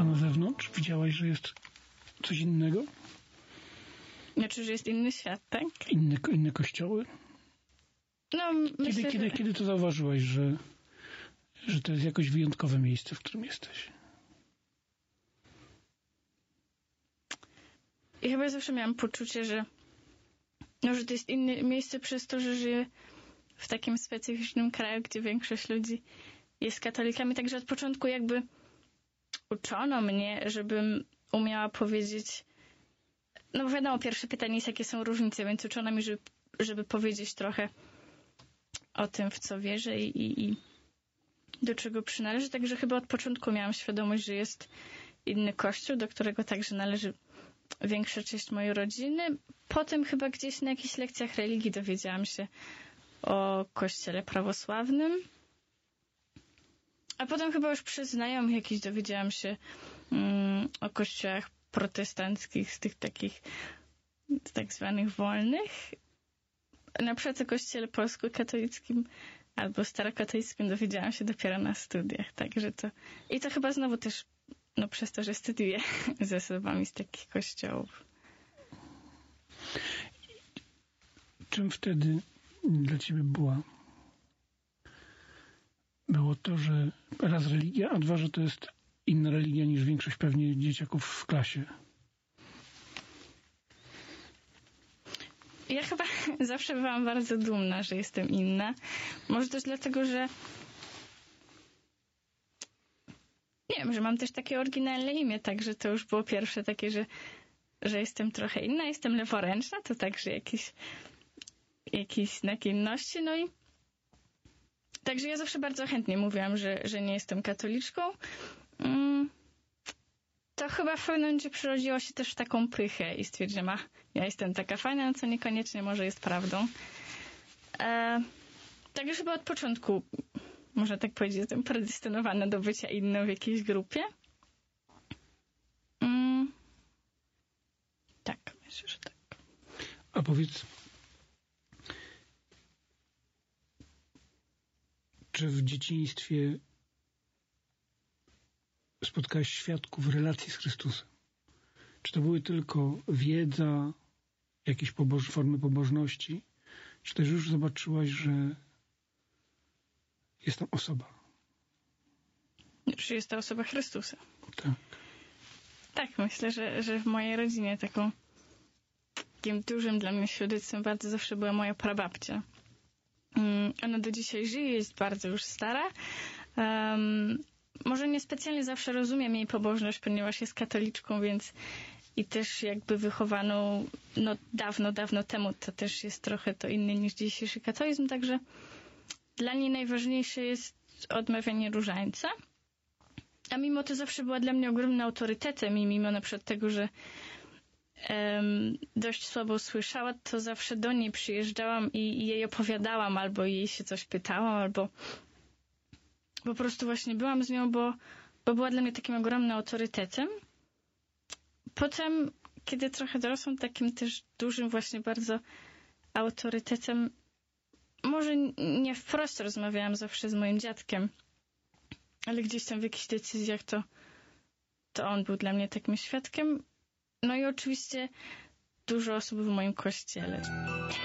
A na zewnątrz widziałaś, że jest coś innego? Znaczy, że jest inny świat, tak? Inne kościoły? No, myślę, Kiedy to zauważyłaś, że to jest jakoś wyjątkowe miejsce, w którym jesteś? I chyba zawsze miałam poczucie, że to jest inne miejsce przez to, że żyję w takim specyficznym kraju, gdzie większość ludzi jest katolikami. Także od początku jakby uczono mnie, żebym umiała powiedzieć... No bo wiadomo, pierwsze pytanie jest, jakie są różnice, więc uczono mi, żeby powiedzieć trochę o tym, w co wierzę i do czego przynależy. Także chyba od początku miałam świadomość, że jest inny kościół, do którego także należy większa część mojej rodziny. Potem chyba gdzieś na jakichś lekcjach religii dowiedziałam się o kościele prawosławnym. A potem chyba już przez znajomych jakichś dowiedziałam się o kościołach protestanckich, z tych takich tak zwanych wolnych. Na przykład o kościele polsko-katolickim albo starokatolickim dowiedziałam się dopiero na studiach. Także to chyba znowu też przez to, że studiuję ze osobami z takich kościołów. Czym wtedy dla ciebie było to, że raz religia, a dwa, że to jest inna religia niż większość pewnie dzieciaków w klasie? Ja chyba zawsze byłam bardzo dumna, że jestem inna. Może też dlatego, że nie wiem, że mam też takie oryginalne imię, także to już było pierwsze takie, że jestem trochę inna, jestem leworęczna, to także jakiś znak inności, no i także ja zawsze bardzo chętnie mówiłam, że nie jestem katoliczką. To chyba w pewnym momencie przerodziło się też w taką pychę i stwierdziłam, ja jestem taka fajna, no co niekoniecznie może jest prawdą. Także chyba od początku, można tak powiedzieć, jestem predestynowana do bycia inną w jakiejś grupie. Tak, myślę, że tak. A powiedz, czy w dzieciństwie spotkałaś świadków relacji z Chrystusem? Czy to były tylko wiedza, jakieś formy pobożności? Czy też już zobaczyłaś, że jest tam osoba? Czy jest to osoba Chrystusa? Tak. Tak, myślę, że w mojej rodzinie takim dużym dla mnie świadectwem bardzo zawsze była moja prababcia. Ona do dzisiaj żyje, jest bardzo już stara. Może niespecjalnie zawsze rozumiem jej pobożność, ponieważ jest katoliczką, więc i też jakby wychowaną dawno temu, to też jest trochę to inny niż dzisiejszy katolizm, także dla niej najważniejsze jest odmawianie różańca. A mimo to zawsze była dla mnie ogromnym autorytetem i mimo na przykład tego, że dość słabo słyszała, to zawsze do niej przyjeżdżałam i jej opowiadałam, albo jej się coś pytałam, albo po prostu właśnie byłam z nią, bo była dla mnie takim ogromnym autorytetem. Potem, kiedy trochę dorosłam, takim też dużym właśnie bardzo autorytetem, może nie wprost rozmawiałam zawsze z moim dziadkiem, ale gdzieś tam w jakichś decyzjach to on był dla mnie takim świadkiem. No i oczywiście dużo osób w moim kościele.